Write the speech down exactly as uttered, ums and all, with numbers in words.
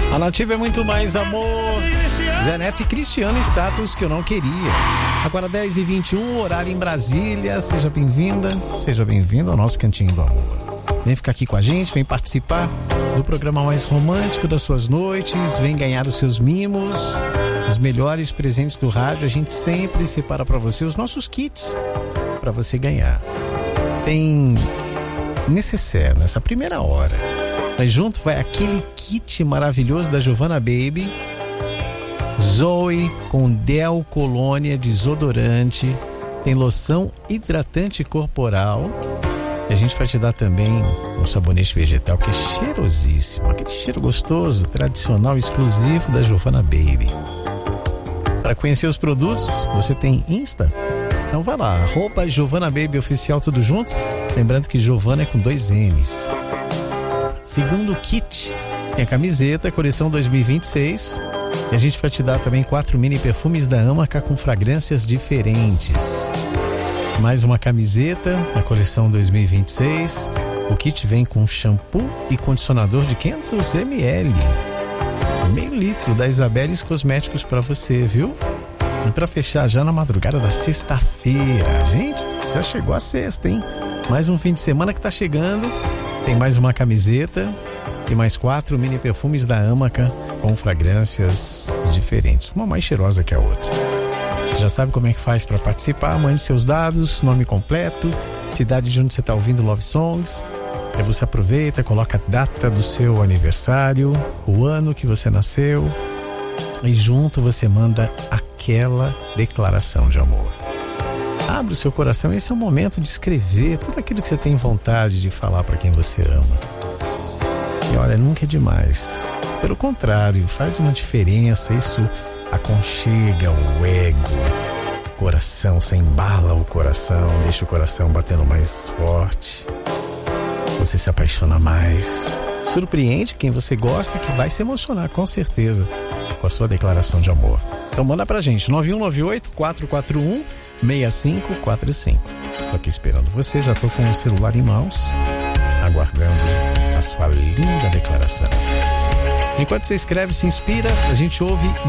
A Nativa é muito mais amor. Zé Neto e Cristiano, status que eu não queria. Agora dez e vinte e um, horário em Brasília. Seja bem-vinda, seja bem-vindo ao nosso Cantinho do Amor. Vem ficar aqui com a gente, vem participar do programa mais romântico das suas noites, vem ganhar os seus mimos, os melhores presentes do rádio. A gente sempre separa para você os nossos kits para você ganhar. Tem necessaire nessa primeira hora. Mas junto vai aquele kit maravilhoso da Giovanna Baby, Zoe com Del Colônia desodorante, tem loção hidratante corporal. E a gente vai te dar também um sabonete vegetal que é cheirosíssimo, aquele cheiro gostoso, tradicional, exclusivo da Giovanna Baby. Para conhecer os produtos, você tem Insta? Então vai lá, arroba Giovanna Baby Oficial, tudo junto. Lembrando que Giovanna é com dois M's. Segundo kit, tem a camiseta, coleção dois mil e vinte e seis. E a gente vai te dar também quatro mini perfumes da Amaca com fragrâncias diferentes. Mais uma camiseta, a coleção dois mil e vinte e seis. O kit vem com shampoo e condicionador de quinhentos mililitros. Meio litro da Isabeles Cosméticos para você, viu? E para fechar já na madrugada da sexta-feira. Gente, já chegou a sexta, hein? Mais um fim de semana que tá chegando. Tem mais uma camiseta e mais quatro mini perfumes da Amaca com fragrâncias diferentes. Uma mais cheirosa que a outra. Já sabe como é que faz para participar? Mande seus dados, nome completo, cidade de onde você está ouvindo Love Songs. Aí você aproveita, coloca a data do seu aniversário, o ano que você nasceu e junto você manda aquela declaração de amor. Abre o seu coração, esse é o momento de escrever tudo aquilo que você tem vontade de falar para quem você ama. E olha, nunca é demais. Pelo contrário, faz uma diferença, isso aconchega o ego, o coração, você embala o coração, deixa o coração batendo mais forte, você se apaixona mais, surpreende quem você gosta, que vai se emocionar com certeza com a sua declaração de amor. Então manda pra gente, nove um nove oito, quatro quatro um, seis cinco quatro cinco. Tô aqui esperando você, já tô com o celular em mãos, aguardando a sua linda declaração. Enquanto você escreve, se inspira, a gente ouve